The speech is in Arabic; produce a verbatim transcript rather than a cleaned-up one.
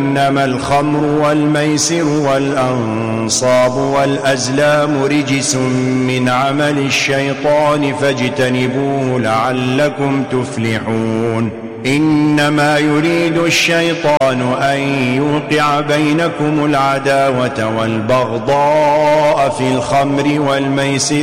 إنما الخمر والميسر والأنصاب والأزلام رجس من عمل الشيطان فاجتنبوه لعلكم تفلحون إنما يريد الشيطان أن يوقع بينكم العداوة والبغضاء في الخمر والميسر